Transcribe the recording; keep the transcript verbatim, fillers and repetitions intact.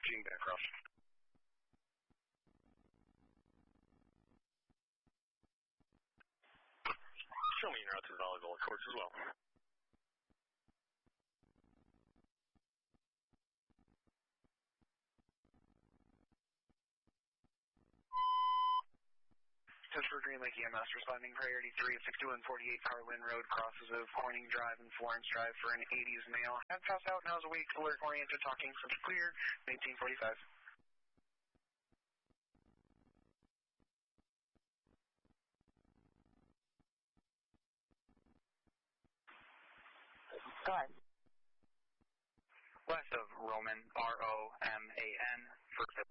Gene Bancroft. Show me your route to the volleyball courts as well. Pittsburgh Green Lake E M S responding priority three at sixty-one forty-eight Carlin Road, crosses of Corning Drive and Florence Drive for an eighties male. Had passed out, now is awake, alert oriented, talking, since clear, eighteen forty-five. Go ahead. West of Roman, R O M A N, first